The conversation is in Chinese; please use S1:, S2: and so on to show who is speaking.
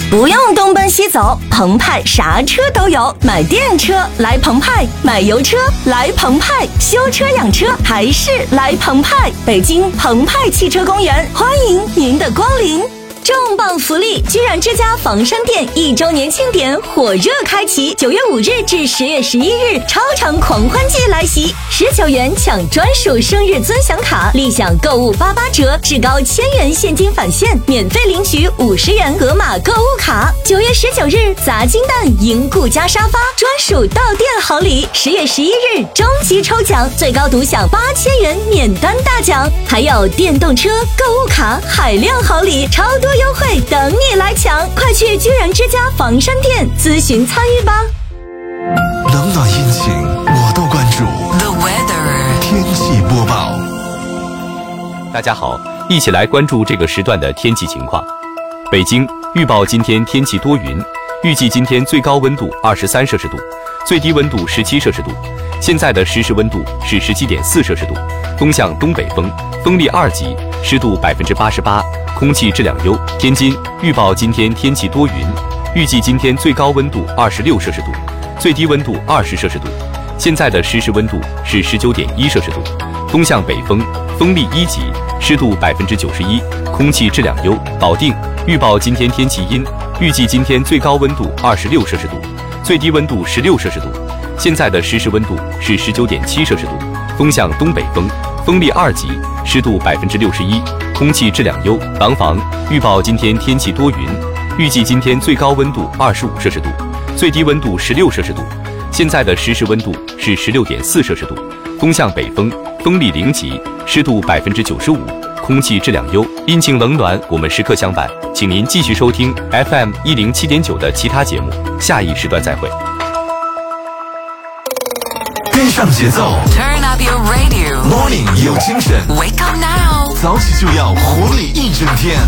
S1: 不用东奔西走，澎湃啥车都有。买电车来澎湃，买油车来澎湃，修车养车还是来澎湃。北京澎湃汽车公园欢迎您的光临。重磅福利，居然之家房山店1周年庆典火热开启，9月5日至10月11日，超长狂欢季来袭，19元抢专属生日尊享卡，立享购物88折，至高1000元现金返现，免费领取50元盒马购物卡。9月19日，砸金蛋赢顾家沙发，专属到店好礼。10月11日，终极抽奖，最高独享8000元免单大奖，还有电动车、购物卡、海量好礼，超多优惠等你来抢，快去居然之家房山店咨询参与吧。
S2: 冷暖阴晴我都关注。
S3: The weather
S2: 天气播报。
S4: 大家好，一起来关注这个时段的天气情况。北京预报今天天气多云，预计今天最高温度23摄氏度，最低温度17摄氏度。现在的实时温度是17.4摄氏度，风向东北风，风力2级，湿度88%，空气质量优。天津预报今天天气多云，预计今天最高温度26摄氏度，最低温度20摄氏度。现在的实时温度是19.1摄氏度，风向北风，风力1级，湿度91%，空气质量优。保定预报今天天气阴，预计今天最高温度26摄氏度，最低温度16摄氏度。现在的实时温度是19.7摄氏度，风向东北风，风力2级，湿度61%，空气质量优。廊坊预报今天天气多云，预计今天最高温度25摄氏度，最低温度16摄氏度。现在的实时温度是16.4摄氏度，风向北风，风力0级，湿度95%，空气质量优。阴晴冷暖，我们时刻相伴，请您继续收听 FM 107.9的其他节目，下一时段再会。
S2: 跟上节奏
S3: Turn up your radio
S2: ，Morning 有精神
S3: Wake up now
S2: 早起就要活力一整天。